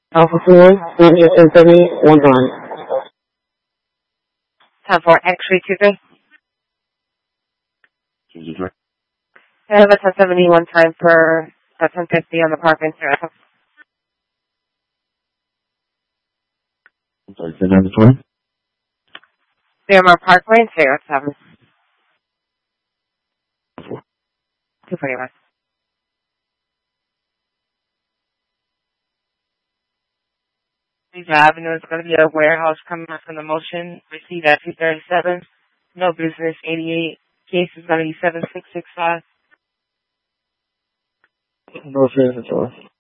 Alpha 4, 1070, 1 time. 10-4, X-ray 23. Excuse I have a 1071 time for 1050 on the Parkland Circle. I'm sorry, say that again. Fairmont Parkway, 07. 241. Lisa Avenue is going to be a warehouse coming up from the motion. Receive at 237. No business, 88. Case is going to be 7665. No, sir,